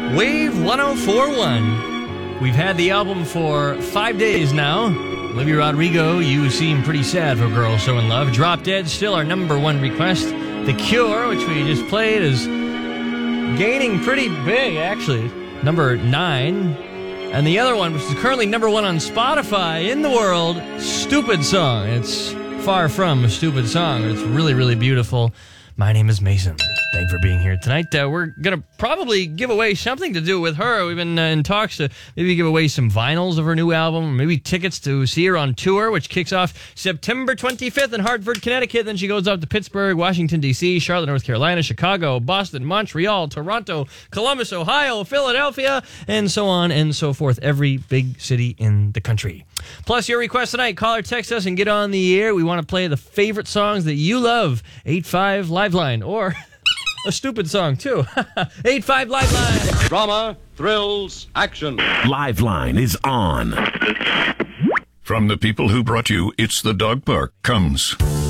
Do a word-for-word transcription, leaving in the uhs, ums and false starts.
Wave one oh four point one. We've had the album for five days now. Olivia Rodrigo, You Seem Pretty Sad for a Girl So In Love. Drop Dead, still our number one request. The Cure, which we just played, is gaining pretty big, actually. Number nine. And the other one, which is currently number one on Spotify in the world, Stupid Song. It's far from a stupid song. It's really, really beautiful. My name is Mason. Thanks for being here tonight. Uh, we're going to probably give away something to do with her. We've been uh, in talks to maybe give away some vinyls of her new album, or maybe tickets to see her on tour, which kicks off September twenty-fifth in Hartford, Connecticut. Then she goes up to Pittsburgh, Washington, D C, Charlotte, North Carolina, Chicago, Boston, Montreal, Toronto, Columbus, Ohio, Philadelphia, and so on and so forth. Every big city in the country. Plus, your request tonight. Call or text us and get on the air. We want to play the favorite songs that you love. eight five Liveline, or a stupid song, too. eight five Liveline. Drama, thrills, action. Liveline is on. From the people who brought you It's the Dog Park comes